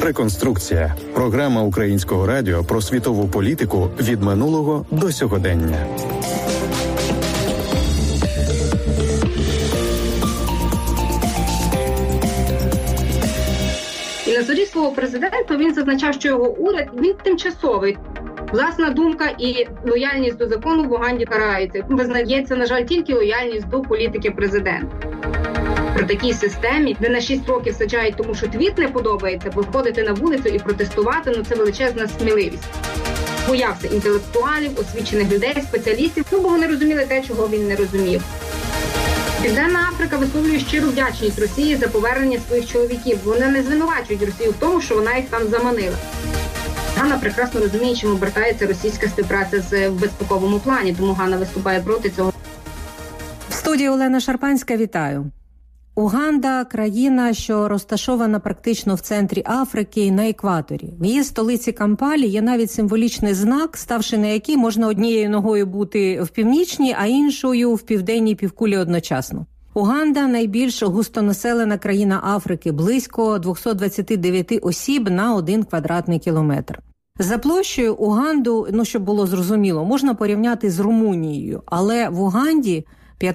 Реконструкція. Програма Українського радіо про світову політику від минулого до сьогодення. І на зорі свого президента він зазначав, що його уряд, він тимчасовий. Власна думка і лояльність до закону в Уганді караються. Визнається, на жаль, тільки лояльність до політики президента. При такій системі, де на 6 років саджають тому, що твіт не подобається, виходити на вулицю і протестувати, це величезна сміливість. Боявся інтелектуалів, освічених людей, спеціалістів, бо вони розуміли те, чого він не розумів. Південна Африка висловлює щиру вдячність Росії за повернення своїх чоловіків. Вони не звинувачують Росію в тому, що вона їх там заманила. Ганна прекрасно розуміє, чим обертається російська співпраця в безпековому плані, тому Ганна виступає проти цього. В студії Олена Шарпанська, вітаю. Уганда – країна, що розташована практично в центрі Африки на екваторі. В її столиці Кампалі є навіть символічний знак, ставши на який можна однією ногою бути в північній, а іншою в південній півкулі одночасно. Уганда – найбільш густонаселена країна Африки, близько 229 осіб на 1 квадратний кілометр. За площею Уганду, щоб було зрозуміло, можна порівняти з Румунією, але в Уганді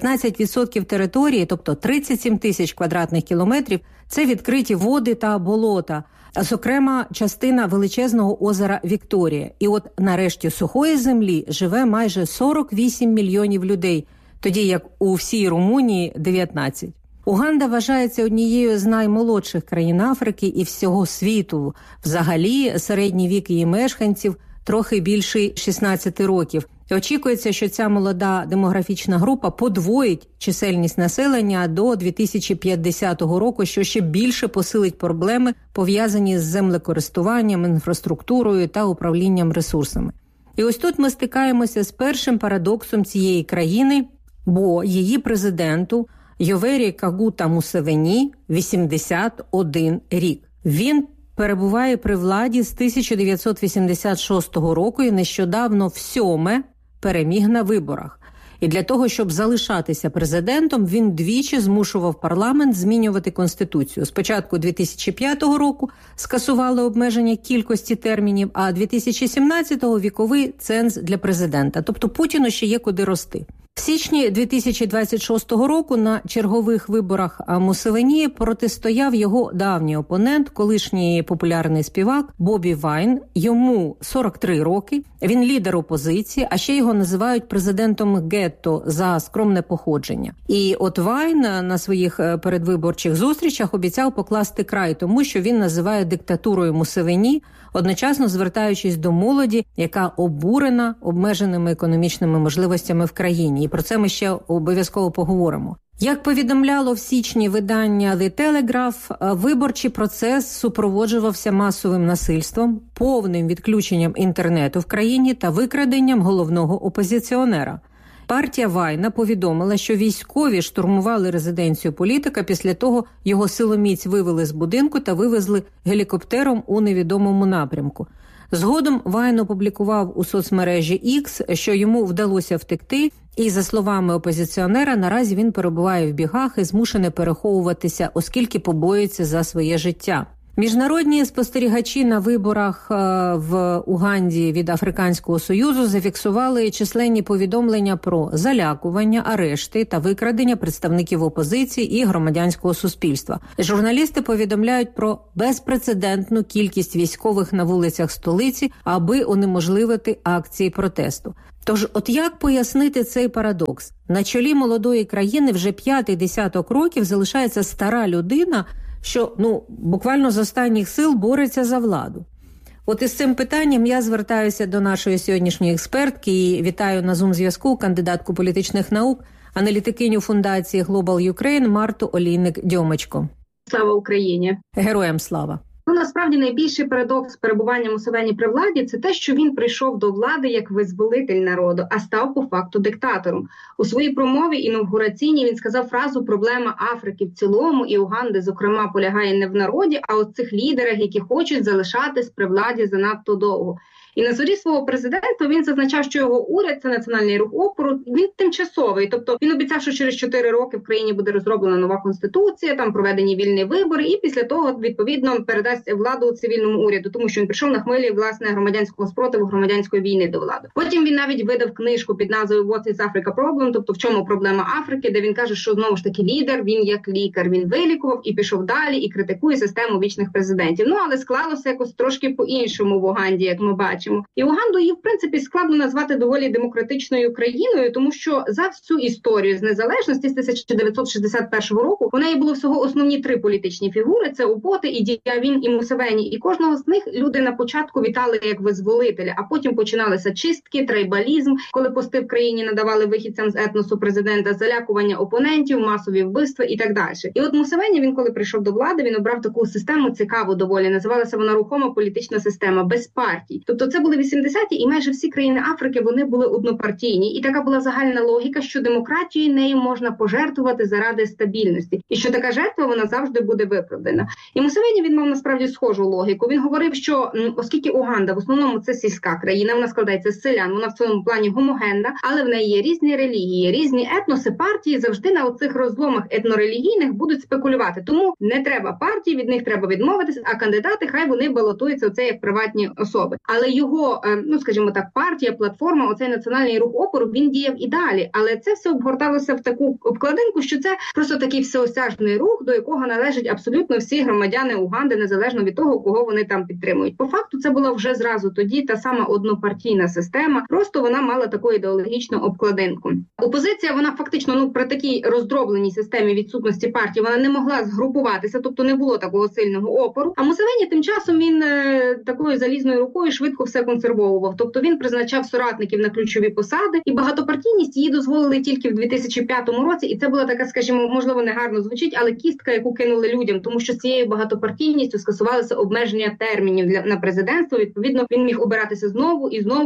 15% території, тобто 37 тисяч квадратних кілометрів, це відкриті води та болота, зокрема частина величезного озера Вікторія. І от нарешті сухої землі живе майже 48 мільйонів людей, тоді як у всій Румунії 19. Уганда вважається однією з наймолодших країн Африки і всього світу. Взагалі, середній вік її мешканців трохи більший 16 років. І очікується, що ця молода демографічна група подвоїть чисельність населення до 2050 року, що ще більше посилить проблеми, пов'язані з землекористуванням, інфраструктурою та управлінням ресурсами. І ось тут ми стикаємося з першим парадоксом цієї країни, бо її президенту Йовері Кагута Мусевені 81 рік. Він перебуває при владі з 1986 року і нещодавно всьоме переміг на виборах. І для того, щоб залишатися президентом, він двічі змушував парламент змінювати Конституцію. Спочатку 2005 року скасували обмеження кількості термінів, а 2017-го – віковий ценз для президента. Тобто Путіну ще є куди рости. В січні 2026 року на чергових виборах Мусевені протистояв його давній опонент, колишній популярний співак Бобі Вайн. Йому 43 роки, він лідер опозиції, а ще його називають президентом гетто за скромне походження. І от Вайн на своїх передвиборчих зустрічах обіцяв покласти край тому, що він називає диктатурою Мусевені, одночасно звертаючись до молоді, яка обурена обмеженими економічними можливостями в країні. І про це ми ще обов'язково поговоримо. Як повідомляло в січні видання The Telegraph, виборчий процес супроводжувався масовим насильством, повним відключенням інтернету в країні та викраденням головного опозиціонера. Партія Вайна повідомила, що військові штурмували резиденцію політика, після того його силоміць вивели з будинку та вивезли гелікоптером у невідомому напрямку. Згодом Вайн опублікував у соцмережі X, що йому вдалося втекти, і, за словами опозиціонера, наразі він перебуває в бігах і змушений переховуватися, оскільки побоюється за своє життя. Міжнародні спостерігачі на виборах в Уганді від Африканського Союзу зафіксували численні повідомлення про залякування, арешти та викрадення представників опозиції і громадянського суспільства. Журналісти повідомляють про безпрецедентну кількість військових на вулицях столиці, аби унеможливити акції протесту. Тож, от як пояснити цей парадокс? На чолі молодої країни вже 5-й десяток років залишається стара людина, що, буквально з останніх сил бореться за владу. От із цим питанням я звертаюся до нашої сьогоднішньої експертки і вітаю на Zoom-зв'язку кандидатку політичних наук, аналітикиню фундації Global Ukraine Марту Олійник-Дьомочко. Слава Україні! Героям слава! Насправді найбільший парадокс перебування Мусевені при владі – це те, що він прийшов до влади як визволитель народу, а став по факту диктатором. У своїй промові інавгураційній він сказав фразу «Проблема Африки в цілому і Уганди, зокрема, полягає не в народі, а у цих лідерах, які хочуть залишатись при владі занадто довго». І на зорі свого президента він зазначав, що його уряд – це національний рух опору, він тимчасовий. Тобто він обіцяв, що через 4 роки в країні буде розроблена нова конституція, там проведені вільні вибори, і після того, відповідно, передасть владу цивільному уряду, тому що він прийшов на хвилі, власне, громадянського спротиву, громадянської війни до влади. Потім він навіть видав книжку під назвою «What is Africa Problem?», тобто в чому проблема Африки, де він каже, що знову ж таки лідер, він як лікар, він вилікував і пішов далі, і критикує систему вічних президентів. Ну, але склалося якось трошки по-іншому в Уганді, як ми бачимо. І Уганду її, в принципі, складно назвати доволі демократичною країною, тому що за всю історію з незалежності з 1961 року у неї було всього основні 3 політичні фігури – це Опоте, Іді Амін і Мусевені. І кожного з них люди на початку вітали як визволителя, а потім починалися чистки, трайбалізм, коли пости в країні надавали вихідцям з етносу президента, залякування опонентів, масові вбивства і так далі. І от Мусевені, він коли прийшов до влади, він обрав таку систему цікаву доволі, називалася вона рухома політична система, без партій. Тобто це були 80-ті, і майже всі країни Африки, вони були однопартійні. І така була загальна логіка, що демократією нею можна пожертвувати заради стабільності. І що така жертва, вона завжди буде виправдана. І Мусевені, він мав насправді схожу логіку. Він говорив, що оскільки Уганда в основному це сільська країна, вона складається з селян, вона в цьому плані гомогенна, але в неї є різні релігії, різні етноси, партії завжди на оцих розломах етнорелігійних будуть спекулювати. Тому не треба партії, від них треба відмовитися, а кандидати, хай вони балотуються оце як приватні особи. Але його, ну скажімо так, партія, платформа, оцей національний рух опору, він діяв і далі. Але це все обгорталося в таку обкладинку, що це просто такий всеосяжний рух, до якого належать абсолютно всі громадяни Уганди, незалежно від того, кого вони там підтримують. По факту це була вже зразу тоді та сама однопартійна система, просто вона мала таку ідеологічну обкладинку. Опозиція, вона фактично, при такій роздробленій системі відсутності партії, вона не могла згрупуватися, тобто не було такого сильного опору. А Мусевені тим часом він такою залізною рукою швидко все консервовував. Тобто він призначав соратників на ключові посади, і багатопартійність її дозволили тільки в 2005 році, і це була така, скажімо, можливо, не гарно звучить, але кістка, яку кинули людям, тому що цією багатопартійністю скасувалося обмеження термінів на президентство, відповідно, він міг обиратися знову,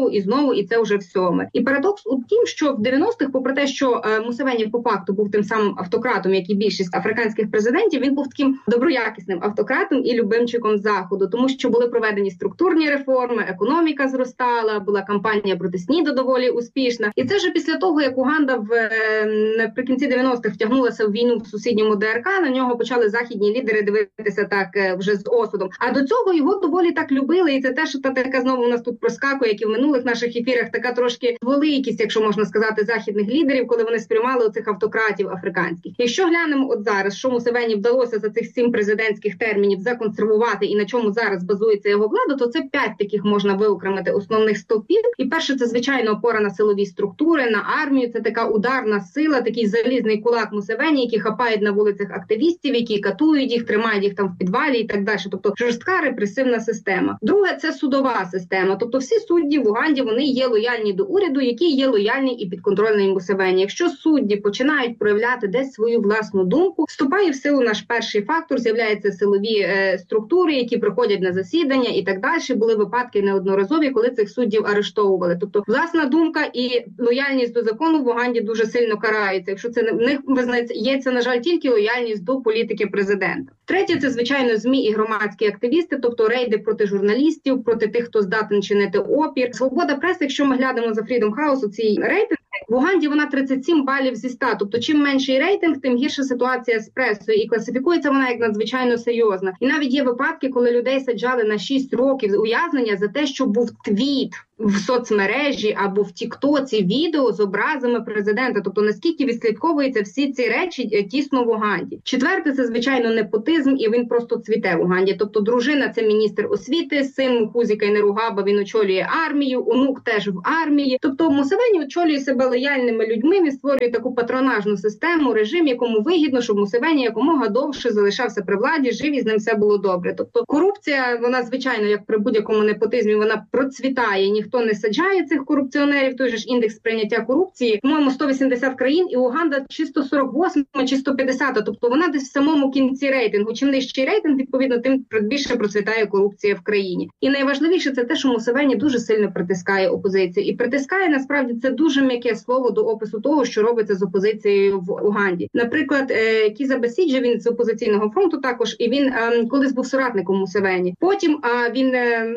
і це вже всьоме. І парадокс у тім, що в 90-х, попри те, що Мусевені по факту був тим самим автократом, як і більшість африканських президентів, він був таким доброякісним автократом і любимчиком Заходу, тому що були проведені структурні реформи, економіка зростала, була кампанія проти СНІДу доволі успішна. І це вже після того, як Уганда наприкінці 90-х втягнулася в війну в сусідньому ДРК, на нього почали західні лідери дивитися так вже з осудом. А до цього його доволі так любили, і це те, що така знову у нас тут проскакує, як і в минулих наших ефірах, така трошки великість, якщо можна сказати, західних лідерів, коли вони сприймали оцих автократів африканських. Якщо глянемо от зараз, що Мусевені вдалося за цих 7 президентських термінів законсервувати і на чому зараз базується його влада, то це 5 таких можна виокремити основних стовпів. І перше, це, звичайно, опора на силові структури, на армію. Це така ударна сила, такий залізний кулак Мусевені, які хапають на вулицях активістів, які катують їх, тримають їх там в підвалі і так далі. Тобто жорстка репресивна система. Друге, це судова система. Тобто всі судді в Уганді, вони є лояльні до уряду, які є лояльні і підконтрольні Мусевені. Якщо судді починають проявляти десь свою власну думку, вступає в силу наш перший фактор, з'являються силові структури, які приходять на засідання і так далі. Були випадки неодноразові, коли цих суддів арештовували. Тобто власна думка і лояльність до закону в Уганді дуже сильно караються. Якщо це в них, є це, на жаль, тільки лояльність до політики президента. Третє, це, звичайно, ЗМІ і громадські активісти, тобто рейди проти журналістів, проти тих, хто здатен чинити опір. Свобода преси, якщо ми глянемо за Freedom House, цей рейтинг, в Уганді вона 37 балів зі 100. Тобто, чим менший рейтинг, тим гірша ситуація з пресою. І класифікується вона як надзвичайно серйозна. І навіть є випадки, коли людей саджали на 6 років ув'язнення за те, що був твіт в соцмережі або в тіктоці відео з образами президента. Тобто, наскільки відслідковуються всі ці речі тісно в Уганді. Четверте, це, звичайно, непотизм, і він просто цвіте в Уганді. Тобто, дружина – це міністр освіти, син Мухузи Кайнеругаба, він очолює армію, онук теж в армії. Тобто, Мусевені очолює себе лояльними людьми, він створює таку патронажну систему, режим, якому вигідно, щоб Мусевені якомога довше залишався при владі, жив і з ним все було добре. Тобто, корупція, вона, звичайно, як при будь-якому непотизмі, вона процвітає, ніхто не саджає цих корупціонерів, той же ж індекс сприйняття корупції, по-моєму, 180 країн, і Уганда чи 148, чи 150, тобто вона десь в самому кінці рейтингу. Чим нижчий рейтинг, відповідно, тим більше процвітає корупція в країні. І найважливіше це те, що Мусевені дуже сильно притискає опозицію. І притискає, насправді, це дуже м'яке додає слово до опису того, що робиться з опозицією в Уганді. Наприклад, Кіза Бесіджа, він з опозиційного фронту також, і він колись був соратником Мусевені. Потім він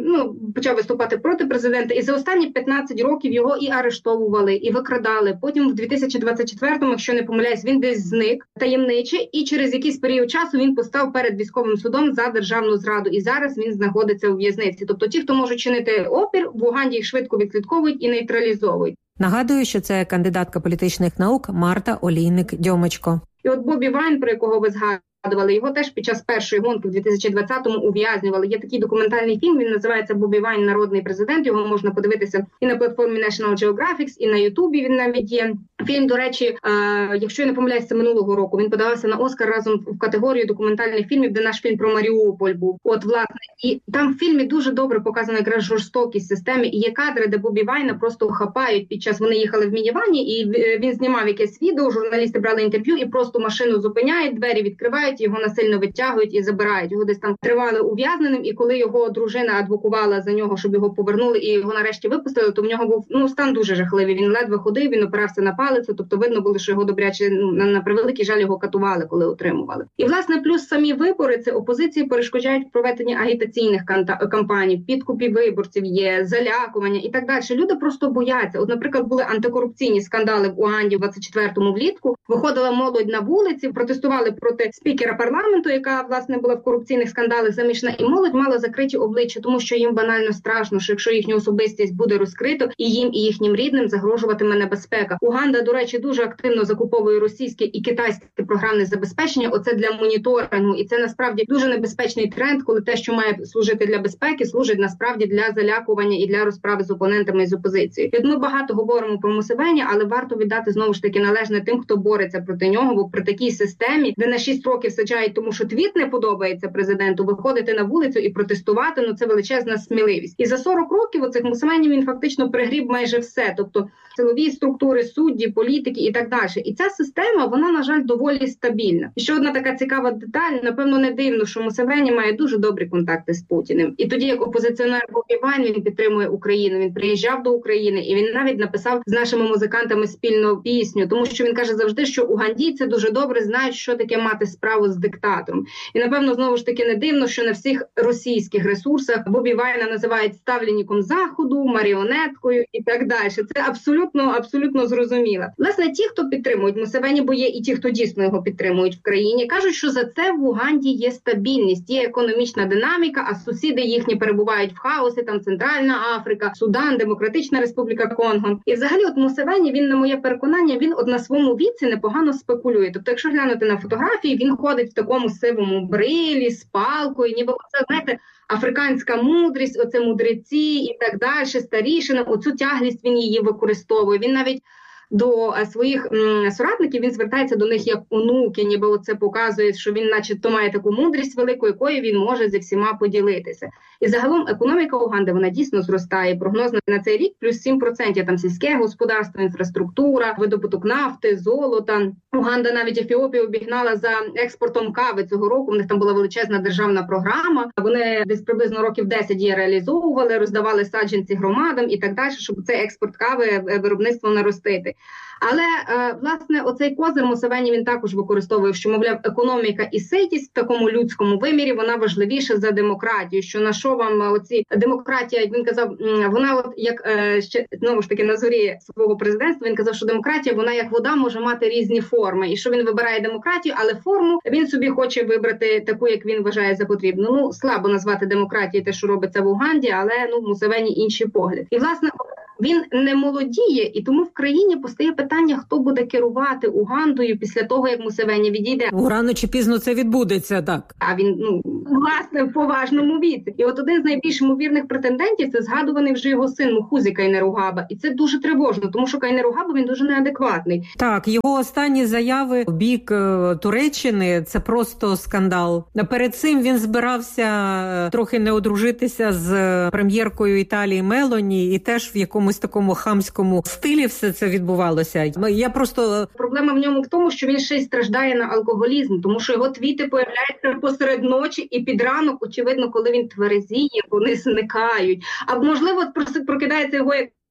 почав виступати проти президента, і за останні 15 років його і арештовували, і викрадали. Потім в 2024-му, якщо не помиляюсь, він десь зник таємниче, і через якийсь період часу він постав перед військовим судом за державну зраду, і зараз він знаходиться у в'язниці. Тобто ті, хто можуть чинити опір, в Уганді їх швидко відслідковують і нейтралізовують. Нагадую, що це кандидатка політичних наук Марта Олійник-Дьомочко. І от Бобі Вайн, про якого ви згадували, його теж під час першої гонки в 2020-му ув'язнювали. Є такий документальний фільм, він називається «Бобі Вайн. Народний президент». Його можна подивитися і на платформі National Geographic, і на Ютубі він навіть є. Фільм, до речі, якщо я не помиляюся, минулого року, він подавався на Оскар разом в категорію документальних фільмів, де наш фільм про Маріуполь був. От, власне, і там в фільмі дуже добре показана якраз жорстокість системи, і є кадри, де Бобі Вайна просто хапають під час, вони їхали в мінівані, і він знімав якесь відео, журналісти брали інтерв'ю, і просто машину зупиняють, двері відкривають, його насильно витягують і забирають. Його десь там тривали ув'язненим, і коли його дружина адвокувала за нього, щоб його повернули, і його нарешті випустили, то в нього був стан дуже жахливий. Він ледве ходив, він опирався на палицю, тобто видно було, що його добряче, на превеликий жаль, його катували, коли отримували. І, власне, плюс самі вибори, це опозиції перешкоджають проведення агітаційних кампаній, підкупів виборців є, залякування і так далі. Люди просто бояться. От, наприклад, були антикорупційні скандали в Уганді в 24-му влітку, виходила молодь на вулиці, протестували проти спікера парламенту, яка, власне, була в корупційних скандалах замішана, і молодь мала закриті обличчя, тому що їм банально страшно, що якщо їхню особистість буде розкрито, і їм, і їхнім рідним загрожуватиме небезпека. Уганда, до речі, дуже активно закуповує російське і китайське програмне забезпечення. Оце для моніторингу. І це насправді дуже небезпечний тренд, коли те, що має служити для безпеки, служить насправді для залякування і для розправи з опонентами і з опозицією. От ми багато говоримо про Мусевені, але варто віддати знову ж таки належне тим, хто бореться проти нього, бо при такій системі, де на 6 років саджають, тому що твіт не подобається президенту, виходити на вулицю і протестувати, це величезна сміливість. І за 40 років оцих Мусевені він фактично пригріб майже все, тобто силові структури, судді, політики і так далі. І ця система, вона, на жаль, доволі стабільна. І ще одна така цікава деталь, напевно, не дивно, що Мусевені має дуже добрі контакти з Путіним. І тоді, як опозиціонер Бобі Вайн, він підтримує Україну, він приїжджав до України, і він навіть написав з нашими музикантами спільну пісню, тому що він каже завжди, що угандійці дуже добре знають, що таке мати справу з диктатором. І, напевно, знову ж таки не дивно, що на всіх російських ресурсах Бобі Вайна називають ставленником Заходу, маріонеткою і так далі. Це абсолютно зрозуміло. Власне, ті, хто підтримують Мусевені, бо є і ті, хто дійсно його підтримують в країні, кажуть, що за це в Уганді є стабільність, є економічна динаміка, а сусіди їхні перебувають в хаосі, там Центральна Африка, Судан, Демократична Республіка Конго. І взагалі от Мусевені, він, на моє переконання, він на своєму віці непогано спекулює. Тобто, якщо глянути на фотографії, він ходить в такому сивому брилі, з палкою, ніби це, знаєте, африканська мудрість, оце мудреці і так далі, старішина, оцю тяглість він її використовує. Він навіть до своїх соратників, він звертається до них як онуки, ніби оце показує, що він начебто має таку мудрість велику, якою він може зі всіма поділитися. І загалом економіка Уганди, вона дійсно зростає. Прогноз на цей рік плюс 7%. Там сільське господарство, інфраструктура, видобуток нафти, золота. Уганда навіть Ефіопію обігнала за експортом кави цього року. У них там була величезна державна програма. Вони десь приблизно років 10 її реалізовували, роздавали саджанці громадам і так далі, щоб цей експорт кави, виробництво наростити. Але, власне, оцей козир Мусевені він також використовує, що, мовляв, економіка і ситість в такому людському вимірі, вона важливіша за демократію, що на що вам оці демократія, він казав, вона от як, ще, знову ж таки, на зорі свого президентства, він казав, що демократія, вона як вода може мати різні форми, і що він вибирає демократію, але форму він собі хоче вибрати таку, як він вважає за потрібну. Слабо назвати демократією те, що робиться в Уганді, але, Мусевені інший погляд. І, власне, він не молодіє, і тому в країні постає питання, хто буде керувати Угандою після того, як Мусевені відійде. Рано чи пізно це відбудеться, так. А він, власне, в поважному віці. І от один з найбільш ймовірних претендентів – це згадуваний вже його син Мухузі Кайнеругаба. І це дуже тривожно, тому що Кайнеругаба, він дуже неадекватний. Так, його останні заяви в бік Туреччини – це просто скандал. Перед цим він збирався трохи не одружитися з прем'єркою Італії Мелоні, і теж в якомусь такому хамському стилі все це відбувалося. Проблема в ньому в тому, що він ще й страждає на алкоголізм, тому що його твіти появляються посеред ночі і під ранок, очевидно, коли він тверезіє, вони зникають. А можливо, прокидається його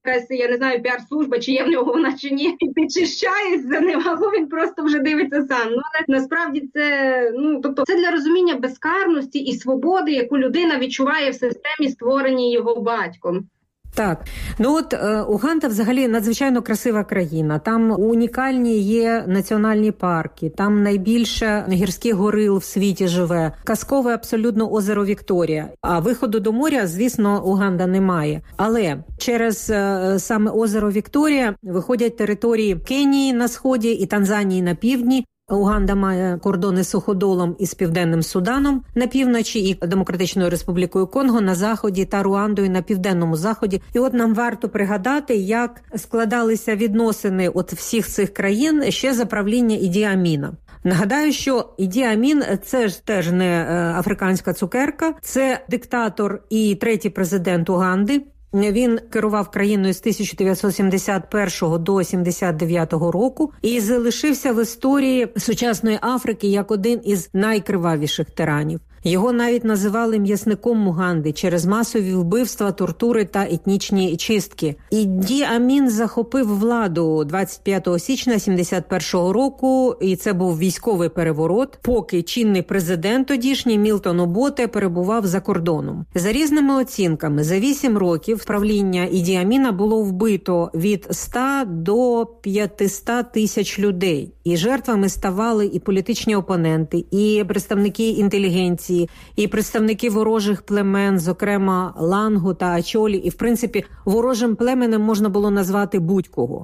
якась, я не знаю, піар-служба, чи є в нього вона чи ні, підчищає за ним, або він просто вже дивиться сам. Ну, але насправді це, тобто це для розуміння безкарності і свободи, яку людина відчуває в системі, створеній його батьком. Так, Уганда взагалі надзвичайно красива країна. Там унікальні є національні парки, там найбільше гірських горил в світі живе, казкове абсолютно озеро Вікторія. А виходу до моря, звісно, Уганда не має. Але через саме озеро Вікторія виходять території Кенії на сході і Танзанії на півдні. Уганда має кордони з Суходолом і з Південним Суданом на півночі і Демократичною Республікою Конго на заході та Руандою на південному заході. І от нам варто пригадати, як складалися відносини от всіх цих країн ще за правління Іді Аміна. Нагадаю, що Іді Амін – це ж теж не африканська цукерка, це диктатор і третій президент Уганди. Він керував країною з 1971 до 1979 року і залишився в історії сучасної Африки як один із найкривавіших тиранів. Його навіть називали м'ясником Уганди через масові вбивства, тортури та етнічні чистки. Іді Амін захопив владу 25 січня 1971 року, і це був військовий переворот, поки чинний президент тодішній Мілтон Оботе перебував за кордоном. За різними оцінками, за 8 років правління Іді Аміна було вбито від 100 до 500 тисяч людей. І жертвами ставали і політичні опоненти, і представники інтелігенції, і представники ворожих племен, зокрема Лангу та Ачолі, і, в принципі, ворожим племенем можна було назвати будь-кого.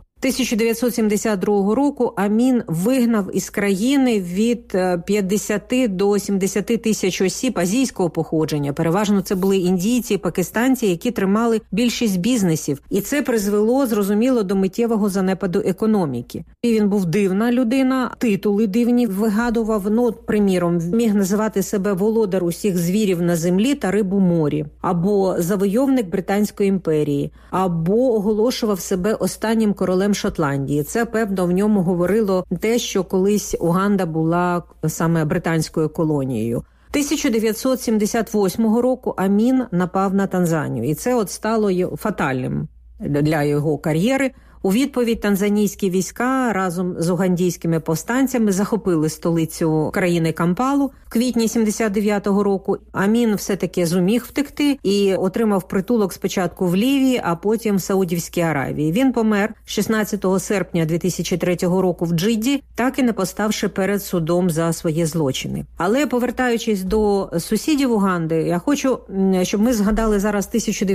1972 року Амін вигнав із країни від 50 до 70 тисяч осіб азійського походження. Переважно це були індійці, пакистанці, які тримали більшість бізнесів. І це призвело, зрозуміло, до миттєвого занепаду економіки. І він був дивна людина, титули дивні вигадував. Приміром, міг називати себе володар усіх звірів на землі та риб у морі, або завойовник Британської імперії, або оголошував себе останнім королем Шотландії. Це, певно, в ньому говорило те, що колись Уганда була саме британською колонією. 1978 року Амін напав на Танзанію, і це стало фатальним для його кар'єри. У відповідь танзанійські війська разом з угандійськими повстанцями захопили столицю країни Кампалу в квітні 79-го року. Амін все-таки зуміг втекти і отримав притулок спочатку в Лівії, а потім в Саудівській Аравії. Він помер 16 серпня 2003 року в Джидді, так і не поставши перед судом за свої злочини. Але повертаючись до сусідів Уганди, я хочу, щоб ми згадали зараз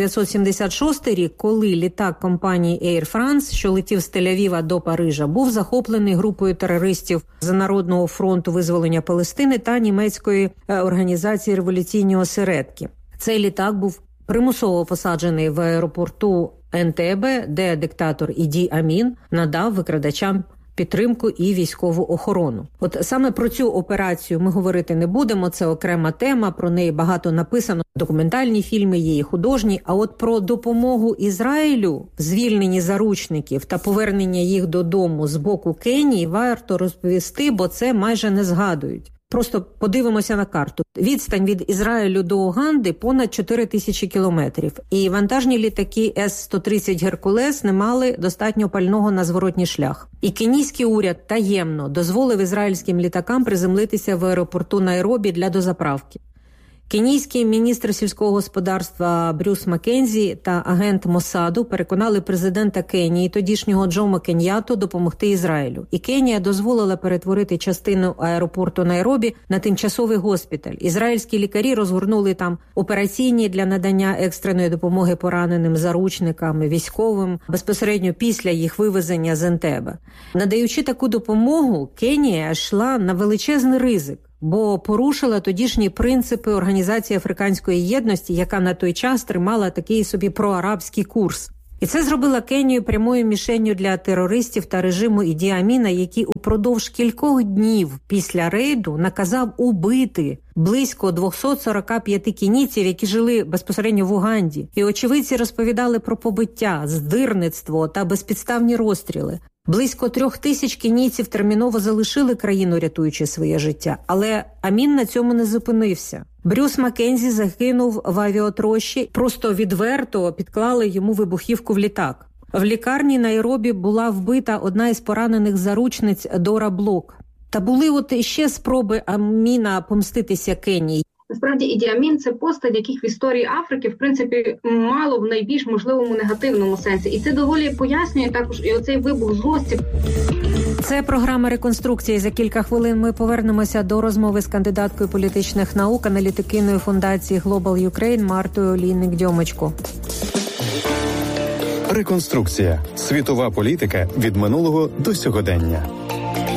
1976 рік, коли літак компанії Air France, що летів з Тель-Авіва до Парижа, був захоплений групою терористів з Народного фронту визволення Палестини та німецької організації «Революційні осередки». Цей літак був примусово посаджений в аеропорту Ентебе, де диктатор Іді Амін надав викрадачам підтримку і військову охорону. От саме про цю операцію ми говорити не будемо, це окрема тема, про неї багато написано, документальні фільми є і художні, а от про допомогу Ізраїлю, звільненні заручників та повернення їх додому з боку Кенії варто розповісти, бо це майже не згадують. Просто подивимося на карту. Відстань від Ізраїлю до Уганди понад 4000 кілометрів. І вантажні літаки С-130 «Геркулес» не мали достатньо пального на зворотній шлях. І кенійський уряд таємно дозволив ізраїльським літакам приземлитися в аеропорту Найробі для дозаправки. Кенійський міністр сільського господарства Брюс Маккензі та агент Моссаду переконали президента Кенії, тодішнього Джомо Кеньяту, допомогти Ізраїлю. І Кенія дозволила перетворити частину аеропорту Найробі на тимчасовий госпіталь. Ізраїльські лікарі розгорнули там операційні для надання екстреної допомоги пораненим заручникам, військовим, безпосередньо після їх вивезення з Ентебе. Надаючи таку допомогу, Кенія йшла на величезний ризик, бо порушила тодішні принципи Організації Африканської єдності, яка на той час тримала такий собі проарабський курс. І це зробила Кенію прямою мішенню для терористів та режиму Іді Аміна, який упродовж кількох днів після рейду наказав убити близько 245 кенійців, які жили безпосередньо в Уганді. І очевидці розповідали про побиття, здирництво та безпідставні розстріли. Близько 3000 кенійців терміново залишили країну, рятуючи своє життя. Але Амін на цьому не зупинився. Брюс Маккензі загинув в авіатрощі, просто відверто підклали йому вибухівку в літак. В лікарні Найробі була вбита одна із поранених заручниць Дора Блок. Та були ще спроби Аміна помститися Кенії. Насправді Іді Амін – це постать, яких в історії Африки, в принципі, мало в найбільш можливому негативному сенсі. І це доволі пояснює також і оцей вибух злості. Це програма «Реконструкції». За кілька хвилин ми повернемося до розмови з кандидаткою політичних наук, аналітикиною фундації Global Ukraine Мартою Олійник-Дьомочко. Реконструкція. Світова політика від минулого до сьогодення.